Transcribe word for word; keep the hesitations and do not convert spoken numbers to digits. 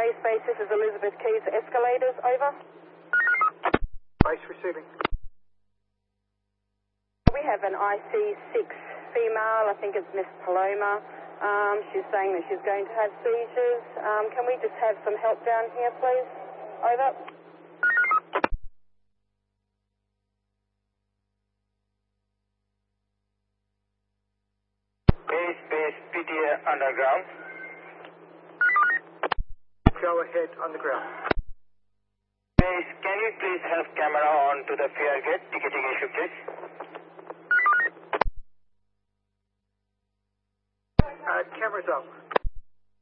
base base, this is Elizabeth Keys, escalators, over. Base receiving. We have an I C six female, I think it's Miss Paloma. Um, she's saying that she's going to have seizures. Um, can we just have some help down here, please? Over. Base, base, P T A underground. Go ahead, underground. Base, can you please have camera on to the fare gate? Ticketing issue, please. Uh, cameras up.